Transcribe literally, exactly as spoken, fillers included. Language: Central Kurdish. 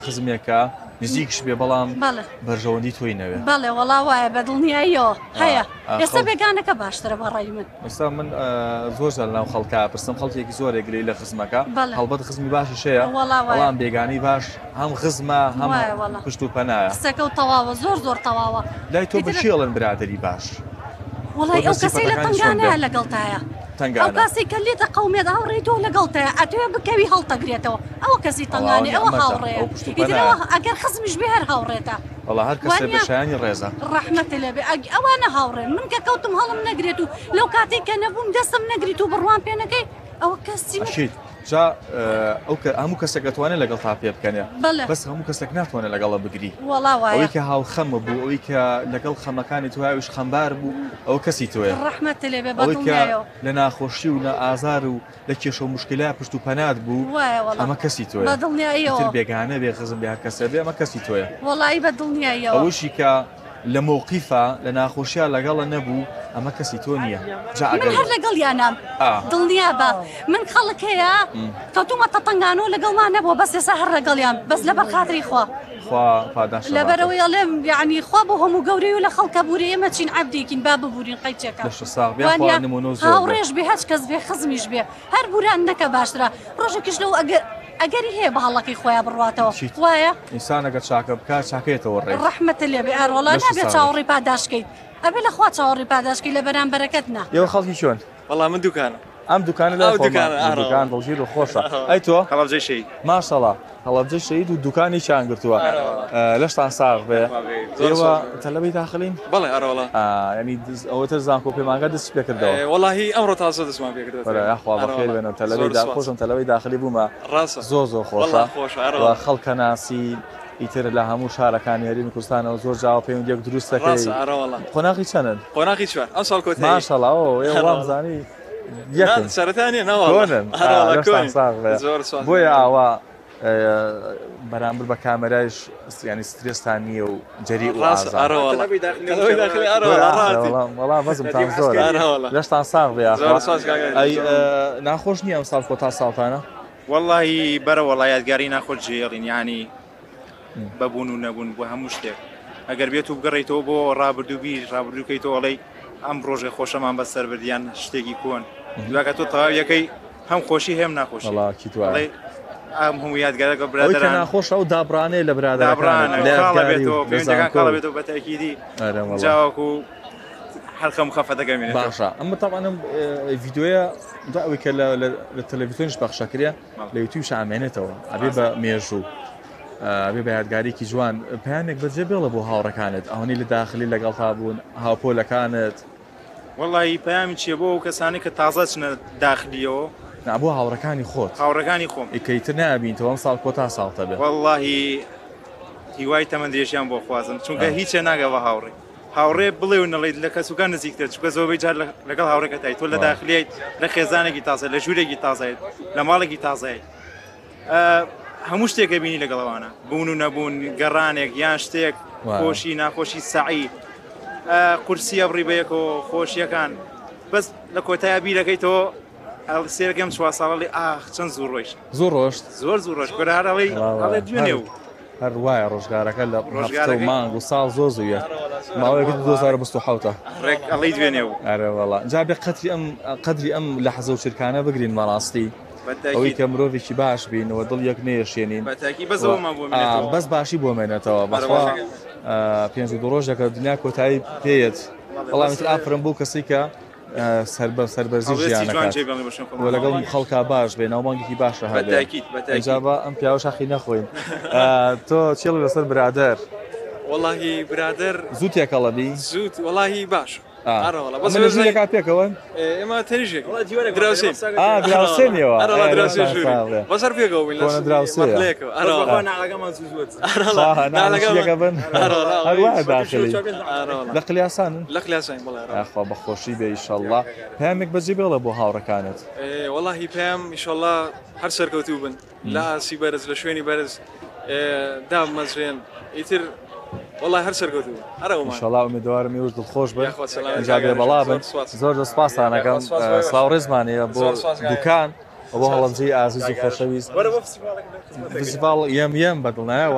خزمێکە نزیکش بێ بەڵام بەرژەوەندی تۆی نەوێ. بەڵێ وەڵا وایە بەدڵنیاییەوە هەیە ئێستا بێگانەکە باشترە بە ڕای من. ئێستا من زۆر لە ناو خەڵکا پرسم خەڵکێکی زۆرێک گرەی لە خزمەکە هەڵبەت خزمی باشیش هەیە بەڵام بێگانی باش هەم خزمە هەم پشت و پەنایە. قسەکە و تەواوە زۆر زۆر تەواوە. لای تۆ بە چێڵن برادری باش؟ وڵای ئەو کەسەی لە تنگانەیە لەگەڵتایە. ئەو کاسی کە لێتە قەومێت هاوڕێی تۆ لەگەڵتەیە ئەتوێ بکەوی هەڵتەگرێتەوە ئەوە کەسی تەنگانێ ئەوە هاوڕێە ئیترەوە ئەگەر خزمیش بێ هەر هاوڕێتە. وڵا هەر کەسێ بەشایانی ڕێزە ڕەحمەتە لێبێ ئەوانە هاوڕێن من کە کەوتم هەڵم نەگرێت و لەو کاتێک کە نەبووم دەستم نەگریت و بڕوان پێ نەکەی ئەوە کەسی جا ئەو هەموو کەسێک دەتوانێت لەگەڵ تا پێ بکەنێ بەس هەموو کەسێک ناتوانێت لەگەڵە بگری ئەوەی کە هاو خەمە بوو ئەوەی کە لەگەڵ خەمەکانی توایش خەمبار بوو ئەو کەسی تۆیە ڕەحمەتە لێبێ ئەوەی کە لە ناخۆشی و لە ئازار و لە کێشە و مشکلای پشت و پەنات بوو ئەمە کەسی تۆیە بەدڵنیاییەوە بێگانە بێ خزم بێ هەر کەسە بێ ئەمە کەسی تۆیە وەڵایی بەدڵنیاییەوە ئەوشی کە لە مۆقیفە لە ناخۆشیە لەگەڵە نەبوو ئەمە کەسی تۆ نییە من هەر لەگەڵ یانام دڵنیا بە من خەڵک هەیە کەوتومەتە تەنگانۆ لەگەڵمان نەبووە بەس ئێستا هەر لەگەڵیان بەس لەبەر خاتری خوا لەبەرەوەی ئەڵێم یعنی خوا بۆ هەموو گەورەی و لە خەڵکە بووری ئێمە چین عەبدێکین با ببوورین قەیچێکە هاوڕێژ بێ هەچ کەس بێ خزمیش بێ هەر بوران نەکە باشترە ڕۆژێکیش لەو ئەگەر ئەگەری هەیە بە هەڵەکەی خۆیان بڕواتەوە وایە ئینسانەگە چاکە بکات چاکێتەوە ڕێ ڕەحمەتە لێبێ ئەروەڵا نابێت چاوەڕێی پاداشکەیت ئەبێ لە خوا چاوەڕێی پاداشکەی لە بەرامبەرەکەت نا ئێوە خەڵکی چۆن؟ وەڵام من دوکانە ئەم دوکانە لە دوکان دڵگیر و خۆشە ئەی تۆ هەڵەبجەی شەید ماشەڵڵا هەڵەبجەی شەید و دوکانی چیان گرتووە لەشتان ساغ بێ ئێوە تەلەبەی داخلین؟ بەڵێ ئەرەوەڵا ینی ئەوەتر زانکۆ پێمانگە دەست پێ کردەوە وەڵاهی ئەمڕۆ تازە دەستمان پێ کردەوە یاخوا بەخێر بێنە تەلەبەی خۆشم تەلەبەی داخلی بوومە زۆر زۆر خۆشە خەڵکە ناسی ئیتر لە هەموو شارەکانی هەرێمی کوردستانەوە زۆر جاوا پەیوەندیەک دروست دەکەی قۆناغی چەندن؟ قۆناغی چوار ئەم ساڵ کۆتایی ماشەڵڵا ئێوە وامزانی سەرەتانیە بۆیە ئاوا بەرامبەر بە کامەرایش ینی سترێستان نییە و جەری وەڵام بەزمتان زۆر لەشتان ساغ بێ ئەی ناخۆش نییە ئەم ساڵ کۆتا ساڵتانە؟ وەڵڵاهی بەرە وەڵای یادگاری ناخۆش جێڕین ینی بەبوون و نەبوون بۆ هەموو شتێک ئەگەر بێت و بگەڕێیتەوە بۆ ڕابردوو بیر ڕابردووکەیتەوە ئەڵەی ئەم ڕۆژێ خۆشەمان بەسەر بردیان شتێکی کۆن دوکە تۆ تەواو یەکەی هەم خۆشی هەم ناخۆشی ئەم هەموو یادگارەکە برادران ناخۆشە و دابڕانێ لە برادرانێتەوە بە تاکیدی جاوەکو هەرخەم خەفە دەگەمێنێت باشە ئەمە تاوانم ڤیددیۆیە ئەوەی کە لە تەلەڤیزیۆنیش پەخشەکرێ لە یوتیوب شامێنێتەوە ئەبێ بە مێژوو ئەبێ بە یادگارێکی جوان پەیامێک بەجێ بێڵە بۆ هاوڕەکانت ئەوەی لە داخلی لەگەڵ تا بوون هاوپۆلەکانت وەڵی پەیامی چیە بۆ ئەو کەسانی کە تازە چنە داخلیەوە نابوو هاوڕەکانی خۆت هاوڕەکانی خۆم ئیکەیتر نابینتەوە ئەم ساڵ کۆتا ساڵتە بێت وەڵی هیوای تەمەندێشیان بۆ خوازم چونکە هیچە ناگەوە هاوڕێ هاوڕێ بڵێ و نەڵێت لە کەسوکان نزیکتر چونکە زۆربەی جار لەگەڵ هاوڕێکەتای تۆ لە داخلیت لە خێزانێکی تازە لە ژوورێکی تازایت لە ماڵێکی تازایت هەموو شتێکە بینی لەگەڵەوانە بوون و نەبوون گەڕانێک یان شتێک خۆشی ناخۆشی سەعی قورسی ئەبڕی بەیەکەوە خۆشیەکان بەس لە کۆتایە بیرەکەیتەوە سێرەکەم چوار ساڵی ئاخ چەند زوو ڕۆژ زۆر ڕۆشت زۆر زوو ڕۆژ کۆرە هەرەڵی دوێنێ و هەر وایە ڕۆژگارەکە لە ڕۆژگارە مانگ و ساڵ زۆر زوویە ماوەیەکی دوو هەزار و بیست و حەوت ڕێک ئەڵی دوێنێ و ئەرە وەڵا جا بێ قەدری ئەم قەدری ئەم لەحەزە و چرکانە بگرین بەڕاستی ئەوەی کە مرۆڤێکی باش بینەوە دڵ یەک نێشێنین بەس باشی بۆ مێنێتەوە بەخوا پێنج و دو ڕۆژێکە دنیا کۆتایی پێیت وەڵامیتر ئافرم بوو کەسی کە سەربەرزی ژیانەکەات لەگەڵ خەڵکا باش بێ ناومانگێکی باشە هەجابە ئەم پیاوە شاخی نەخۆین تۆ چێڵ لەسەر برادەر وەڵاهی برادەر زوو تێکەڵەبی زووت وەڵاهی باش بەسێکا پێکەوەن ئێمە تەریژێک دراوسێنەوە بەسەر پێکەوە بن لە قلیاسانن لە قلیاسان خوا بەخۆشی بێ ئیشەڵڵا پەیامێک بەجێ بێڵە بۆ هاوڕەکانت وەڵاهی پێیام ئیشەڵڵا هەر سەرکەوتوو بن لە ئاسی بەرز لە شوێنی بەرز دامەزرێن ئیتر والله هەر سەرکەوتوو ئینشەڵڵا ئومیدوارم ئێوەش دڵخۆش بن ئەنجا بێ بەڵا بن زۆر زۆر سوپاسانەکەم سڵاو ڕێزمانەیە بۆ دوکان بۆ هەڵەبجەی ئازیز و خۆشەویست فستیڤاڵ یەم یەم بەدڵ نایەوە